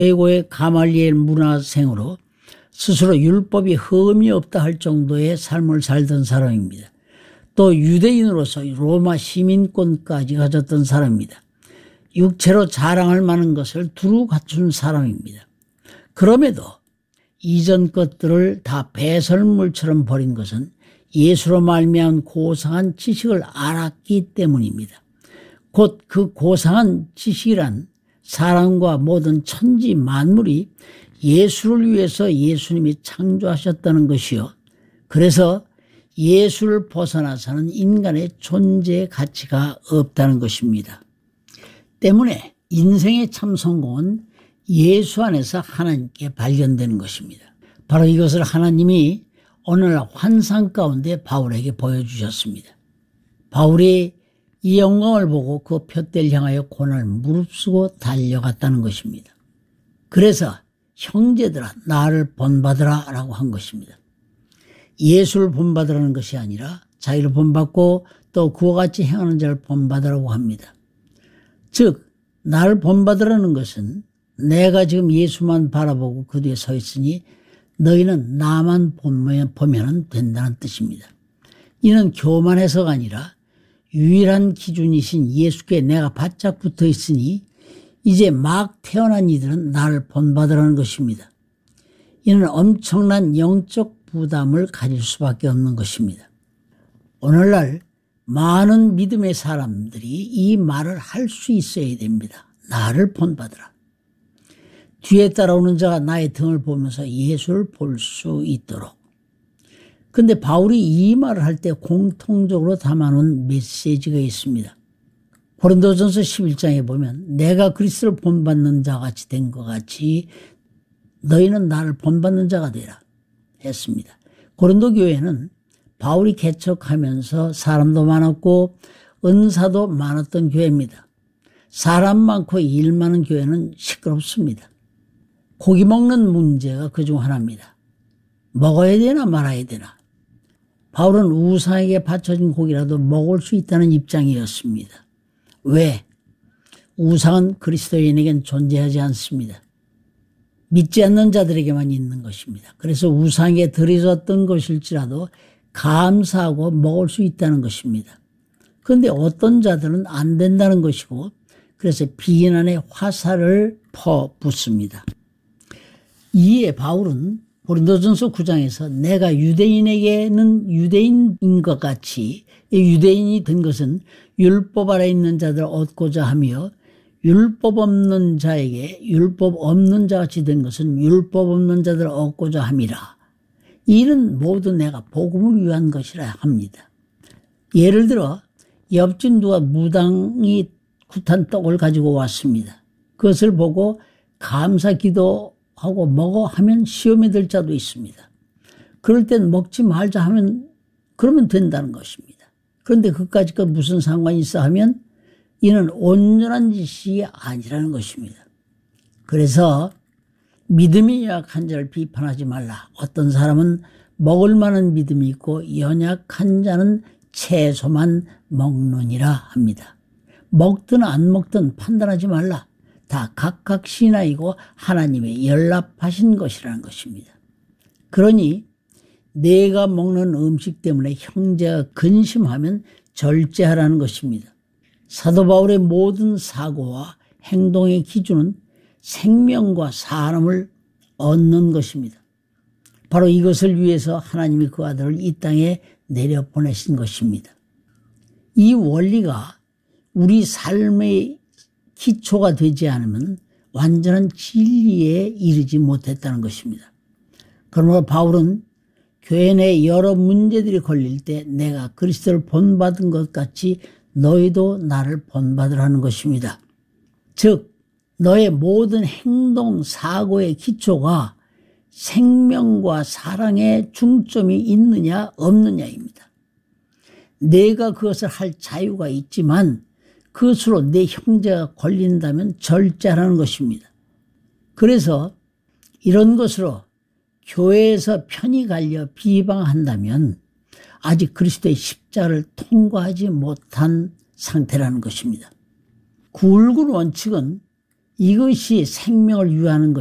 최고의 가말리엘 문화생으로 스스로 율법이 흠이 없다 할 정도의 삶을 살던 사람입니다. 또 유대인으로서 로마 시민권까지 가졌던 사람입니다. 육체로 자랑할 만한 것을 두루 갖춘 사람입니다. 그럼에도 이전 것들을 다 배설물처럼 버린 것은 예수로 말미암은 고상한 지식을 알았기 때문입니다. 곧 그 고상한 지식이란 사람과 모든 천지 만물이 예수를 위해서 예수님이 창조하셨다는 것이요. 그래서 예수를 벗어나서는 인간의 존재의 가치가 없다는 것입니다. 때문에 인생의 참 성공은 예수 안에서 하나님께 발견되는 것입니다. 바로 이것을 하나님이 오늘날 환상 가운데 바울에게 보여주셨습니다. 바울이 이 영광을 보고 그 푯대를 향하여 고난을 무릅쓰고 달려갔다는 것입니다. 그래서 형제들아 나를 본받으라 라고 한 것입니다. 예수를 본받으라는 것이 아니라 자기를 본받고 또 그와 같이 행하는 자를 본받으라고 합니다. 즉 나를 본받으라는 것은 내가 지금 예수만 바라보고 그 뒤에 서 있으니 너희는 나만 보면 된다는 뜻입니다. 이는 교만해서가 아니라 유일한 기준이신 예수께 내가 바짝 붙어 있으니 이제 막 태어난 이들은 나를 본받으라는 것입니다. 이는 엄청난 영적 부담을 가질 수밖에 없는 것입니다. 오늘날 많은 믿음의 사람들이 이 말을 할 수 있어야 됩니다. 나를 본받으라. 뒤에 따라오는 자가 나의 등을 보면서 예수를 볼 수 있도록. 근데 바울이 이 말을 할 때 공통적으로 담아놓은 메시지가 있습니다. 고린도전서 11장에 보면 내가 그리스도를 본받는 자 같이 된 것 같이 너희는 나를 본받는 자가 되라 했습니다. 고린도 교회는 바울이 개척하면서 사람도 많았고 은사도 많았던 교회입니다. 사람 많고 일 많은 교회는 시끄럽습니다. 고기 먹는 문제가 그중 하나입니다. 먹어야 되나 말아야 되나. 바울은 우상에게 바쳐진 고기라도 먹을 수 있다는 입장이었습니다. 왜? 우상은 그리스도인에겐 존재하지 않습니다. 믿지 않는 자들에게만 있는 것입니다. 그래서 우상에 들여졌던 것일지라도 감사하고 먹을 수 있다는 것입니다. 그런데 어떤 자들은 안 된다는 것이고 그래서 비난의 화살을 퍼붓습니다. 이에 바울은 고린도전서 9장에서 내가 유대인에게는 유대인인 것 같이 유대인이 된 것은 율법 아래 있는 자들을 얻고자 하며 율법 없는 자에게 율법 없는 자같이 된 것은 율법 없는 자들을 얻고자 함이라. 이는 모두 내가 복음을 위한 것이라 합니다. 예를 들어 옆집 누가 무당이 굿한 떡을 가지고 왔습니다. 그것을 보고 감사 기도하고 먹어 하면 시험에 들 자도 있습니다. 그럴 땐 먹지 말자 하면 그러면 된다는 것입니다. 그런데 그까짓 것 무슨 상관이 있어 하면 이는 온전한 짓이 아니라는 것입니다. 그래서 믿음이 약한 자를 비판하지 말라. 어떤 사람은 먹을 만한 믿음이 있고 연약한 자는 채소만 먹느니라 합니다. 먹든 안 먹든 판단하지 말라. 다 각각 신하이고 하나님의 연락하신 것이라는 것입니다. 그러니 내가 먹는 음식 때문에 형제가 근심하면 절제하라는 것입니다. 사도 바울의 모든 사고와 행동의 기준은 생명과 사람을 얻는 것입니다. 바로 이것을 위해서 하나님이 그 아들을 이 땅에 내려보내신 것입니다. 이 원리가 우리 삶의 기초가 되지 않으면 완전한 진리에 이르지 못했다는 것입니다. 그러므로 바울은 교회 내 여러 문제들이 걸릴 때 내가 그리스도를 본받은 것 같이 너희도 나를 본받으라는 것입니다. 즉 너의 모든 행동 사고의 기초가 생명과 사랑의 중점이 있느냐 없느냐입니다. 내가 그것을 할 자유가 있지만 그것으로 내 형제가 걸린다면 절제하라는 것입니다. 그래서 이런 것으로 교회에서 편이 갈려 비방한다면 아직 그리스도의 십자가를 통과하지 못한 상태라는 것입니다. 굵은 원칙은 이것이 생명을 유하는